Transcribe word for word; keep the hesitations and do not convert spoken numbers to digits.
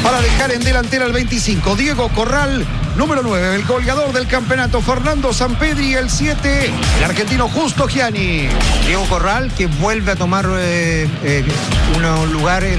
para dejar en delantera el veinticinco. Diego Corral, número nueve, el goleador del campeonato. Fernando Sampedri, el siete, el argentino Justo Gianni. Diego Corral, que vuelve a tomar eh, eh, un lugar en